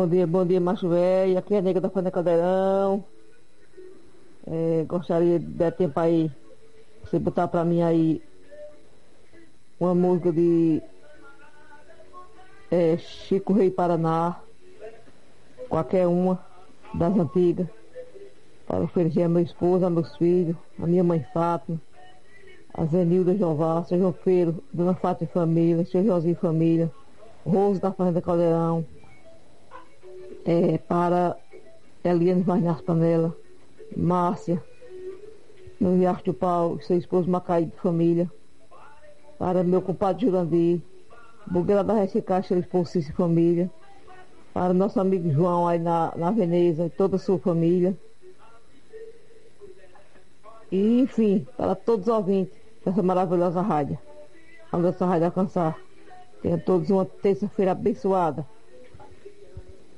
bom dia, macho velho. Aqui é a nega da Fazenda Caldeirão. Gostaria de dar tempo aí, você botar pra mim aí uma música de Chico Rei Paraná, qualquer uma das antigas, para oferecer a meu esposo, a meus filhos, a minha mãe Fátima, a Zenilda Jeová, seu João Feiro, Dona Fátima e família, seu Josinho e família, Rose da Fazenda Caldeirão, para Eliane Varnas Panela, Márcia, no Riacho do Pau, seu esposo Macaí de família, para meu compadre Jurandir, Bugueira da Recicagem, seu esposo Cício e família, para nosso amigo João aí na Veneza e toda a sua família. E, enfim, para todos os ouvintes dessa maravilhosa rádio, onde essa rádio alcançar. Tenham todos uma terça-feira abençoada.